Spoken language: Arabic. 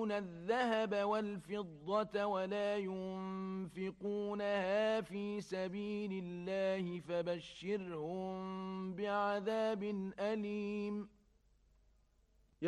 يكنزون الذهب والفضة ولا ينفقونها في سبيل الله فبشرهم بعذاب أليم